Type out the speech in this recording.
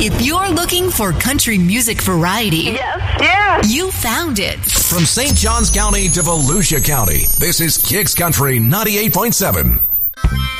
If you're looking for country music variety, Yes. you found it. From St. Johns County to Volusia County, this is Kicks Country 98.7.